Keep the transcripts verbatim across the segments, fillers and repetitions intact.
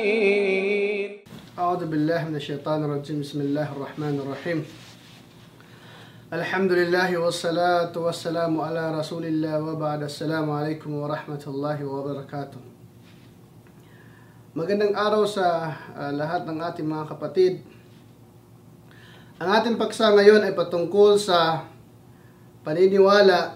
أعوذ بالله من الشيطان الرجيم. بسم الله الرحمن الرحيم. الحمد لله والصلاة والسلام على رسول الله وبعد. السلام عليكم ورحمة الله وبركاته. Magandang araw sa uh, lahat ng ating mga kapatid. Ang ating paksa ngayon ay patungkol sa paniniwala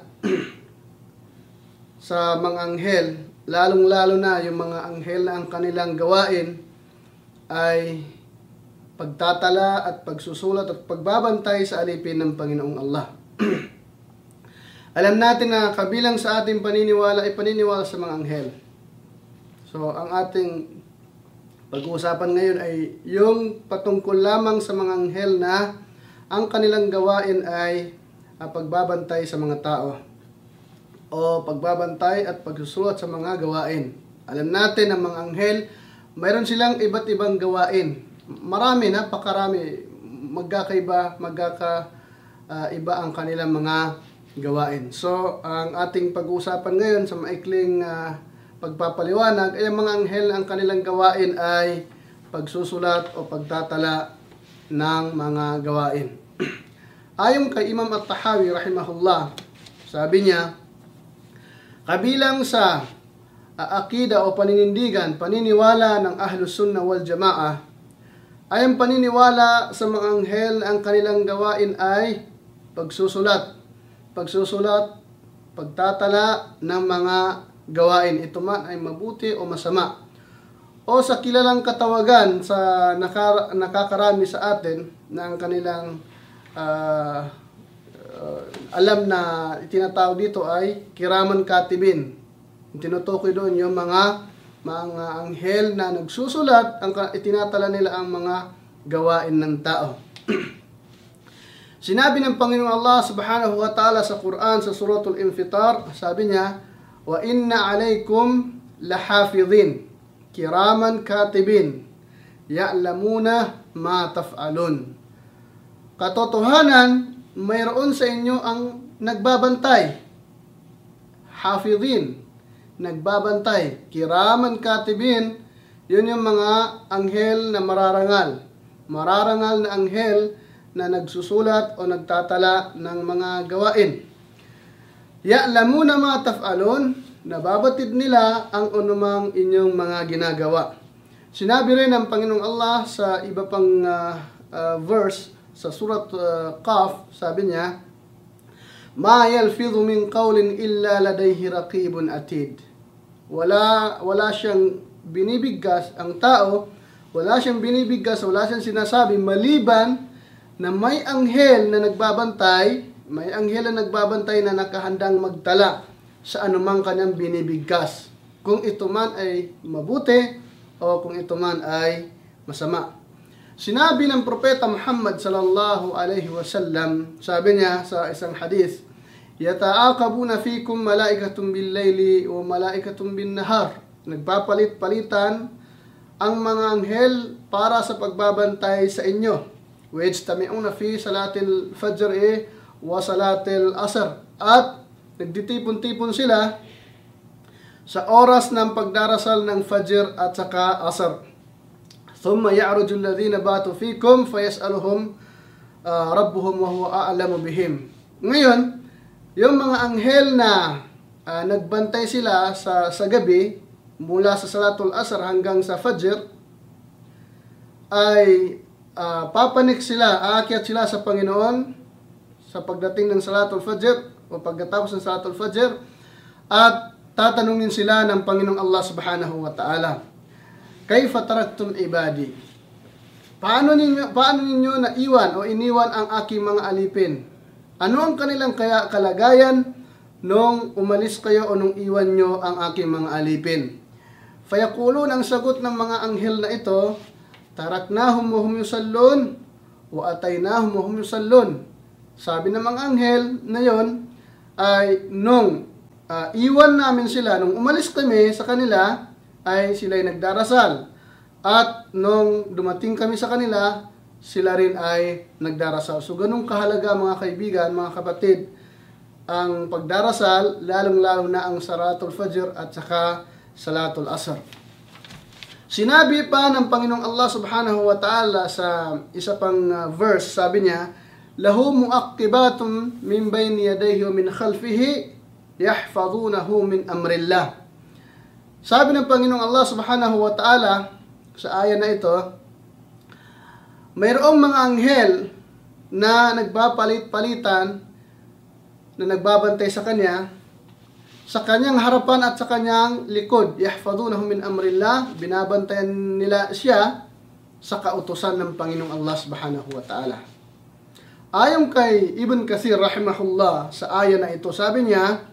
sa mga anghel, lalong-lalo na yung mga anghel na ang kanilang gawain ay pagtatala at pagsusulat at pagbabantay sa alipin ng Panginoong Allah. Alam natin na kabilang sa ating paniniwala ay paniniwala sa mga anghel. So, ang ating pag-uusapan ngayon ay yung patungkol lamang sa mga anghel na ang kanilang gawain ay uh, pagbabantay sa mga tao o pagbabantay at pagsusulat sa mga gawain. Alam natin na mga anghel, mayroon silang iba't ibang gawain. Marami, napakarami, magkakaiba, magkaka uh, iba ang kanilang mga gawain. So, ang ating pag-uusapan ngayon sa maikling uh, pagpapaliwanag ay ang mga anghel, ang kanilang gawain ay pagsusulat o pagtatala ng mga gawain. Ayon kay Imam At-Tahawi rahimahullah, sabi niya, kabilang sa uh, akida o paninindigan, paniniwala ng Ahlus Sunnah wal Jamaah ay ang paniniwala sa mga anghel ang kanilang gawain ay pagsusulat. Pagsusulat, pagtatala ng mga gawain. Ito man ay mabuti o masama. O sa kilalang katawagan sa naka, nakakarami sa atin na ang kanilang uh, uh, alam na itinatawag dito ay kiraman katibin. Tinutukoy doon yung mga mga anghel na nagsusulat, ang itinatala nila ang mga gawain ng tao. Sinabi ng Panginoong Allah subhanahu wa ta'ala sa Quran sa suratul Infitar, sabi niya, wa inna alaykum lahafidhin kiraman katibin ya'lamuna ma taf'alun. Katotohanan, mayroon sa inyo ang nagbabantay. Hafidhin, nagbabantay. Kiraman katibin, yun yung mga anghel na mararangal. Mararangal na anghel na nagsusulat o nagtatala ng mga gawain. Ya'lamuna ma taf'alun, nababatid nila ang anumang inyong mga ginagawa. Sinabi rin ng Panginoong Allah sa iba pang uh, uh, verse sa surat uh, Qaf, sabi niya, ma yalfidhu min qawlin illa ladayhi raqibun atid. Wala wala siyang binibigkas ang tao, wala siyang binibigkas, wala siyang sinasabi maliban na may anghel na nagbabantay, may anghel na nagbabantay na nakahandang magtala sa anumang kanyang binibigkas. Kung ito man ay mabuti o kung ito man ay masama. Sinabi ng Propeta Muhammad sallallahu alaihi wasallam, sabi niya sa isang hadith, yata'aqabuna fikum malaikatun bil-laili wa malaikatun bin-nahar. Nagpapalit-palitan ang mga anghel para sa pagbabantay sa inyo. Wajtami'una fi salatil fajr wa salatil asr. At nagtitipon-tipon sila sa oras ng pagdarasal ng fajr at saka asr. Thumma ya'ruju alladhina batu fikum fayas'aluhum uh, rabbuhum wa huwa a'lamu bihim. Ngayon, yung mga anghel na uh, nagbantay sila sa sa gabi mula sa salatul asr hanggang sa fajr ay uh, papanik sila, aakyat sila sa Panginoon sa pagdating ng salatul fajr o pagkatapos ng salatul fajr at tatanungin sila ng Panginoong Allah subhanahu wa ta'ala, kayfa taraktum ibadi? Paano ninyo, paano ninyo naiwan o iniwan ang aking mga alipin? Ano ang kanilang kaya kalagayan nung umalis kayo o nung iwan nyo ang aking mga alipin? Fayakulun, ang sagot ng mga anghel na ito, taraknahum wa hum yusallun wa ataynahum wa hum yusallun. Sabi ng mga anghel na yon ay nung uh, iwan namin sila, nung umalis kami sa kanila, ay sila'y nagdarasal. At nung dumating kami sa kanila, sila rin ay nagdarasal. So, ganun kahalaga mga kaibigan, mga kapatid, ang pagdarasal, lalong-lalo na ang Salatul Fajr at saka Salatul Asr. Sinabi pa ng Panginoong Allah subhanahu wa ta'ala sa isa pang uh, verse, sabi niya, lahu mu'aqibatun min bayni yadayhi wa min khalfihi yahfazunahu min amrillah. Sabi ng Panginoong Allah subhanahu wa ta'ala sa aya na ito, mayroong mga anghel na nagpapalit-palitan, na nagbabantay sa kanya, sa kanyang harapan at sa kanyang likod. Yahfazunahu min amrillah, binabantayan nila siya sa kautusan ng Panginoong Allah subhanahu wa ta'ala. Ayon kay Ibn Kathir rahimahullah sa aya na ito, sabi niya,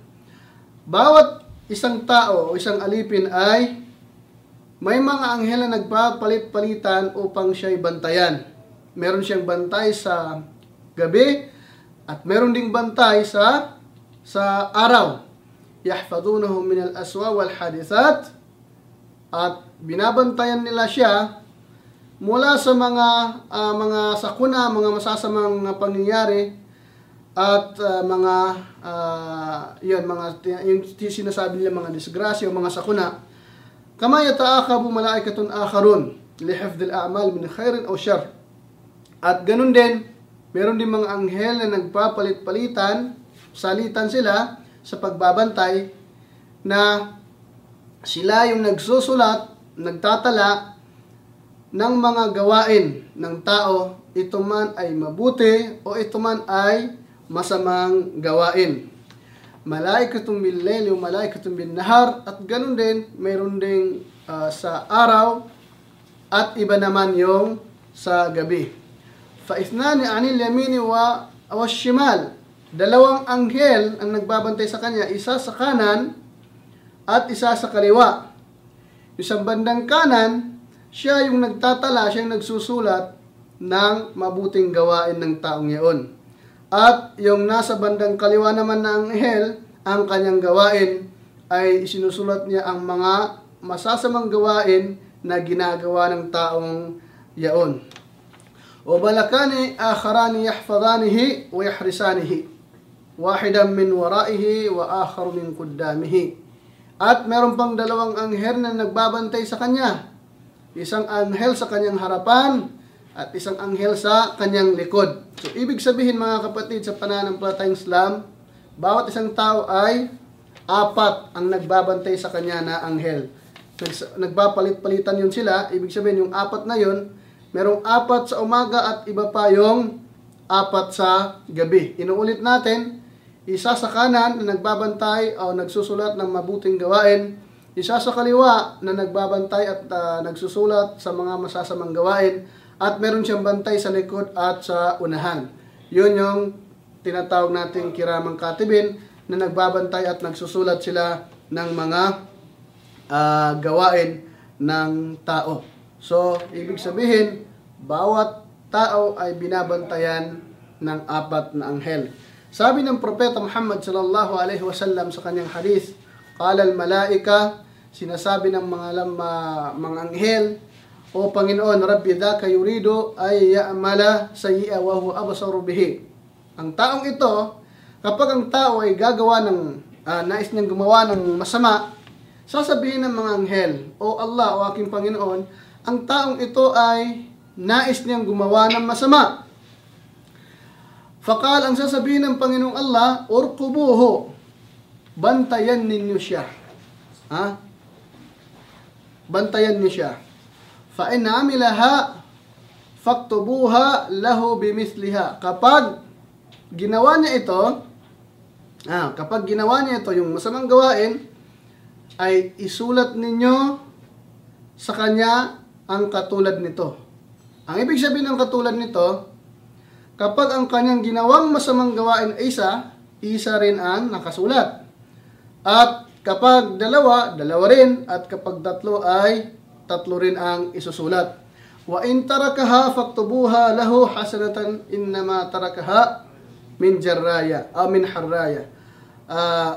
bawat isang tao o isang alipin ay may mga anghel na nagpapalit-palitan upang siya'y bantayan. Meron siyang bantay sa gabi at meron ding bantay sa sa araw. Yahfazunahu min al-aswa wal hadithat, at binabantayan nila siya mula sa mga uh, mga sakuna, mga masasamang pangyayari at uh, mga uh, yun, mga yung sinasabi nila mga disgrasya o mga sakuna. Kama yata'akabu malaikatun akharun li hifdhil a'mal min khairin aw syarr. At ganun din, meron din mga anghel na nagpapalit-palitan, salitan sila sa pagbabantay, na sila yung nagsusulat, nagtatala ng mga gawain ng tao, ito man ay mabuti o ito man ay masamang gawain. Malaikatun bil layli wa malaikatun bin nahar, at ganun din, mayroon ding uh, sa araw at iba naman yung sa gabi. Fa ithnani anil yamini wa wa shimal. Dalawang anghel ang nagbabantay sa kanya, isa sa kanan at isa sa kaliwa. Yung sa bandang kanan, siya yung nagtatala, siya yung nagsusulat ng mabuting gawain ng taong iyon. At yung nasa bandang kaliwa naman ng anghel, ang kanyang gawain ay isinusulat niya ang mga masasamang gawain na ginagawa ng taong iyon. O balakani akharani yahfadhanihi wa yahrisanihi, wahidan min waraihi wa akhar min quddamihi. At meron pang dalawang anghel na nagbabantay sa kanya. Isang anghel sa kanyang harapan at isang anghel sa kanyang likod. So, ibig sabihin mga kapatid, sa pananampalatayang Islam, bawat isang tao ay apat ang nagbabantay sa kanya na anghel. Nagpapalit-palitan yun sila. Ibig sabihin, yung apat na yun, merong apat sa umaga at iba pa yung apat sa gabi. Inuulit natin, isa sa kanan na nagbabantay o nagsusulat ng mabuting gawain, isa sa kaliwa na nagbabantay at uh, nagsusulat sa mga masasamang gawain, at meron siyang bantay sa likod at sa unahan. Yun yung tinatawag natin kiramang katibin, na nagbabantay at nagsusulat sila ng mga uh, gawain ng tao. So, ibig sabihin, bawat tao ay binabantayan ng apat na anghel. Sabi ng Propeta Muhammad sallallahu alaihi wasallam sa kanyang hadith, qala al-malaika, sinasabi ng mga lama, mga anghel, o Panginoon, Rabbi dhaka yuridu ay ya'mala sayyi'a wa huwa absaru bihi. Ang taong ito, kapag ang tao ay gagawa ng, uh, nais niyang gumawa ng masama, sasabihin ng mga anghel, O Allah, o aking Panginoon, ang taong ito ay nais niyang gumawa ng masama. Fakal, ang sasabihin ng Panginoong Allah, urqubuhu, bantayan ninyo siya. Ha? Bantayan niyo siya. Fa in amilaha faktubuha lahu bimithliha. Kapag ginawa niya ito, ah, kapag ginawa niya ito, yung masamang gawain, ay isulat ninyo sa kanya ang katulad nito. Ang ibig sabihin ng katulad nito, kapag ang kanyang ginawang masamang gawain ay isa, isa rin ang nakasulat. At kapag dalawa, dalawa rin. At kapag tatlo ay tatlo rin ang isusulat. Wa in tarakaha faktubuha lahu hasanatan innama tarakaha min jarraya o min harraya. Uh,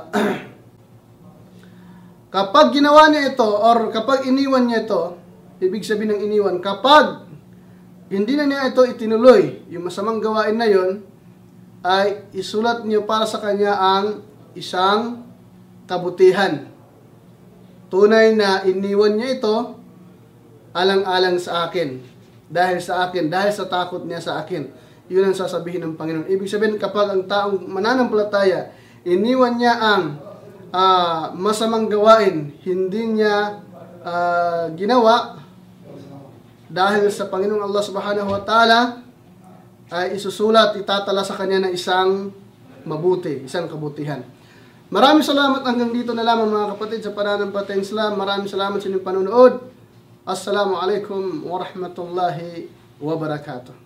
kapag ginawa niya ito or kapag iniwan niya ito, ibig sabihin ng iniwan, kapag hindi na niya ito itinuloy, yung masamang gawain na yon, ay isulat niyo para sa kanya ang isang kabutihan. Tunay na iniwan niya ito alang-alang sa akin, dahil sa akin, dahil sa takot niya sa akin. Yun ang sasabihin ng Panginoon. Ibig sabihin, kapag ang taong mananampalataya, iniwan niya ang uh, masamang gawain, hindi niya uh, ginawa, dahil sa Panginoong Allah Subhanahu wa Ta'ala, ay isusulat, itatala sa kanya ng isang mabuti, isang kabutihan. Maraming salamat, hanggang dito na lamang mga kapatid sa pananampalatayang Islam. Maraming salamat sa inyong panunood. Assalamualaikum warahmatullahi wabarakatuh.